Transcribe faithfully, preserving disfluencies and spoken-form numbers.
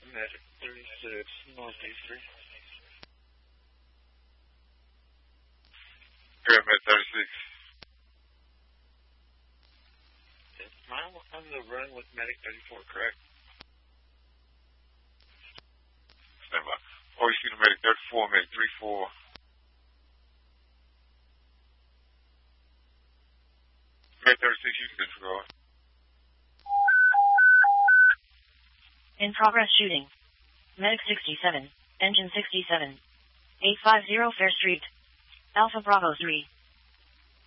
Medic thirty-six, Northeastern. Good, Med thirty-six. Am I on the run with Medic thirty-four, correct? Stand by. Oh, you see the Medic thirty-four, Medic thirty-four. Medic thirty-six, you can disregard. In progress shooting. Medic sixty-seven, Engine sixty-seven. eight five zero Fair Street. Alpha Bravo three.